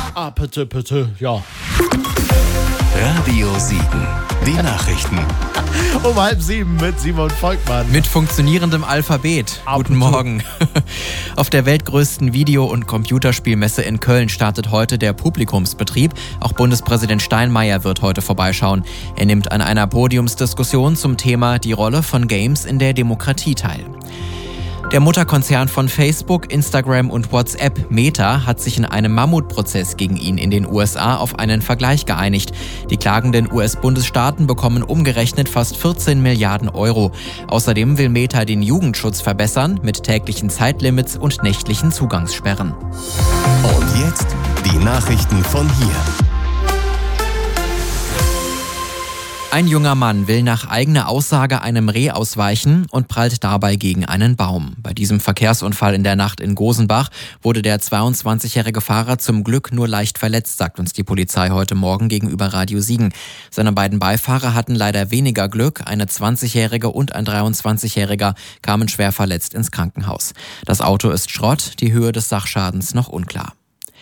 Bitte, ja. Radio Siegen, die Nachrichten. Um 6:30 mit Simon Volkmann. Mit funktionierendem Alphabet. Guten Morgen. Auf der weltgrößten Video- und Computerspielmesse in Köln startet heute der Publikumsbetrieb. Auch Bundespräsident Steinmeier wird heute vorbeischauen. Er nimmt an einer Podiumsdiskussion zum Thema die Rolle von Games in der Demokratie teil. Der Mutterkonzern von Facebook, Instagram und WhatsApp, Meta, hat sich in einem Mammutprozess gegen ihn in den USA auf einen Vergleich geeinigt. Die klagenden US-Bundesstaaten bekommen umgerechnet fast 14 Milliarden Euro. Außerdem will Meta den Jugendschutz verbessern mit täglichen Zeitlimits und nächtlichen Zugangssperren. Und jetzt die Nachrichten von hier. Ein junger Mann will nach eigener Aussage einem Reh ausweichen und prallt dabei gegen einen Baum. Bei diesem Verkehrsunfall in der Nacht in Gosenbach wurde der 22-jährige Fahrer zum Glück nur leicht verletzt, sagt uns die Polizei heute Morgen gegenüber Radio Siegen. Seine beiden Beifahrer hatten leider weniger Glück. Eine 20-jährige und ein 23-jähriger kamen schwer verletzt ins Krankenhaus. Das Auto ist Schrott, die Höhe des Sachschadens noch unklar.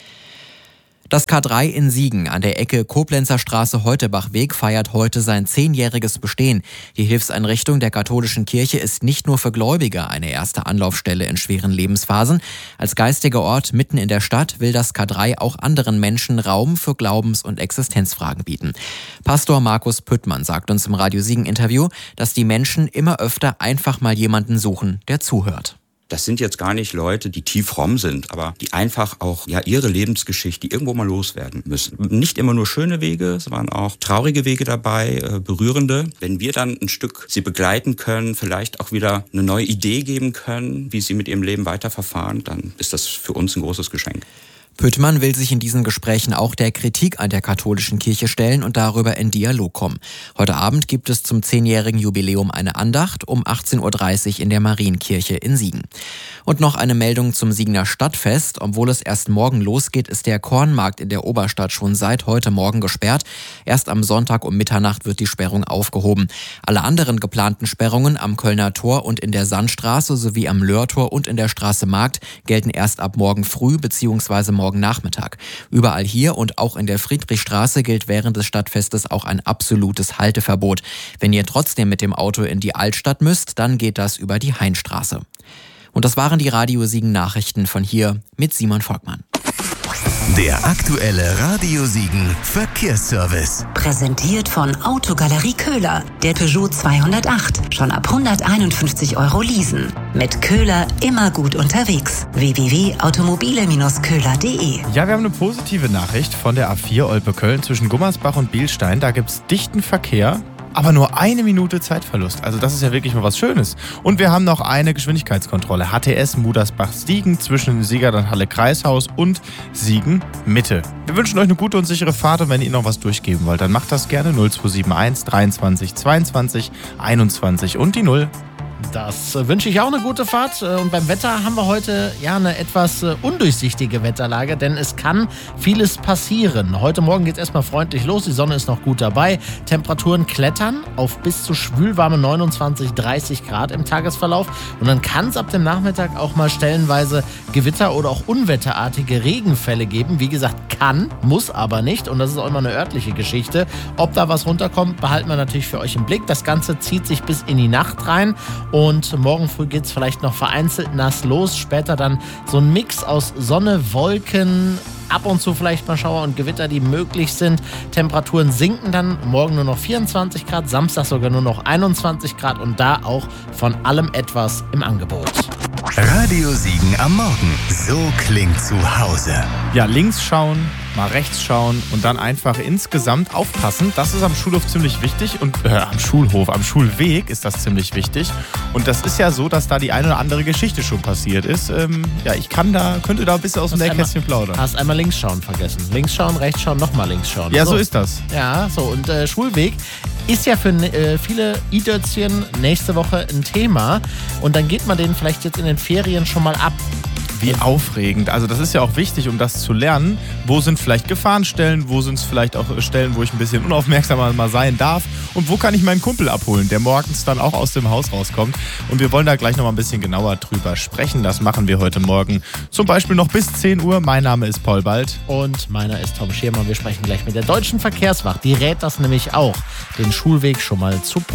Das K3 in Siegen an der Ecke Koblenzer Straße-Heutebach-Weg feiert heute sein 10-jähriges Bestehen. Die Hilfseinrichtung der katholischen Kirche ist nicht nur für Gläubige eine erste Anlaufstelle in schweren Lebensphasen. Als geistiger Ort mitten in der Stadt will das K3 auch anderen Menschen Raum für Glaubens- und Existenzfragen bieten. Pastor Markus Püttmann sagt uns im Radio Siegen-Interview, dass die Menschen immer öfter einfach mal jemanden suchen, der zuhört. Das sind jetzt gar nicht Leute, die tief fromm sind, aber die einfach auch ihre Lebensgeschichte irgendwo mal loswerden müssen. Nicht immer nur schöne Wege, es waren auch traurige Wege dabei, berührende. Wenn wir dann ein Stück sie begleiten können, vielleicht auch wieder eine neue Idee geben können, wie sie mit ihrem Leben weiterverfahren, dann ist das für uns ein großes Geschenk. Püttmann will sich in diesen Gesprächen auch der Kritik an der katholischen Kirche stellen und darüber in Dialog kommen. Heute Abend gibt es zum 10-jährigen Jubiläum eine Andacht um 18.30 Uhr in der Marienkirche in Siegen. Und noch eine Meldung zum Siegener Stadtfest. Obwohl es erst morgen losgeht, ist der Kornmarkt in der Oberstadt schon seit heute Morgen gesperrt. Erst am Sonntag um Mitternacht wird die Sperrung aufgehoben. Alle anderen geplanten Sperrungen am Kölner Tor und in der Sandstraße sowie am Löhrtor und in der Straße Markt gelten erst ab morgen früh bzw. morgen Nachmittag. Überall hier und auch in der Friedrichstraße gilt während des Stadtfestes auch ein absolutes Halteverbot. Wenn ihr trotzdem mit dem Auto in die Altstadt müsst, dann geht das über die Hainstraße. Und das waren die Radio Siegen Nachrichten von hier mit Simon Volkmann. Der aktuelle Radio Siegen Verkehrsservice. Präsentiert von Autogalerie Köhler. Der Peugeot 208. Schon ab 151 € leasen. Mit Köhler immer gut unterwegs. www.automobile-köhler.de. Ja, wir haben eine positive Nachricht von der A4 Olpe-Köln zwischen Gummersbach und Bielstein. Da gibt es dichten Verkehr. Aber nur 1 Minute Zeitverlust. Also das ist ja wirklich mal was Schönes. Und wir haben noch eine Geschwindigkeitskontrolle. HTS Mudersbach-Siegen zwischen Siegerdern-Halle-Kreishaus und Siegen-Mitte. Wir wünschen euch eine gute und sichere Fahrt. Und wenn ihr noch was durchgeben wollt, dann macht das gerne 0271 23 22 21 und die 0. Das wünsche ich auch eine gute Fahrt. Und beim Wetter haben wir heute eine etwas undurchsichtige Wetterlage, denn es kann vieles passieren. Heute Morgen geht es erstmal freundlich los, die Sonne ist noch gut dabei. Temperaturen klettern auf bis zu schwülwarme 29, 30 Grad im Tagesverlauf. Und dann kann es ab dem Nachmittag auch mal stellenweise Gewitter oder auch unwetterartige Regenfälle geben. Wie gesagt, kann, muss aber nicht. Und das ist auch immer eine örtliche Geschichte. Ob da was runterkommt, behalten wir natürlich für euch im Blick. Das Ganze zieht sich bis in die Nacht rein. Und morgen früh geht es vielleicht noch vereinzelt nass los. Später dann so ein Mix aus Sonne, Wolken, ab und zu vielleicht mal Schauer und Gewitter, die möglich sind. Temperaturen sinken dann. Morgen nur noch 24 Grad, Samstag sogar nur noch 21 Grad. Und da auch von allem etwas im Angebot. Radio Siegen am Morgen. So klingt zu Hause. Ja, links schauen, mal rechts schauen und dann einfach insgesamt aufpassen. Das ist am Schulhof ziemlich wichtig und am Schulweg ist das ziemlich wichtig. Und das ist ja so, dass da die eine oder andere Geschichte schon passiert ist. Ich könnte da ein bisschen aus dem Nähkästchen plaudern. Hast einmal links schauen vergessen. Links schauen, rechts schauen, nochmal links schauen. Ja, so ist das. Ja, so und Schulweg ist ja für viele I-Dötzchen nächste Woche ein Thema. Und dann geht man den vielleicht jetzt in den Ferien schon mal ab. Wie aufregend. Also das ist ja auch wichtig, um das zu lernen. Wo sind vielleicht Gefahrenstellen? Wo sind es vielleicht auch Stellen, wo ich ein bisschen unaufmerksamer mal sein darf? Und wo kann ich meinen Kumpel abholen, der morgens dann auch aus dem Haus rauskommt? Und wir wollen da gleich noch mal ein bisschen genauer drüber sprechen. Das machen wir heute Morgen zum Beispiel noch bis 10 Uhr. Mein Name ist Paul Bald. Und meiner ist Tom Schirmer. Wir sprechen gleich mit der Deutschen Verkehrswacht. Die rät das nämlich auch, den Schulweg schon mal zu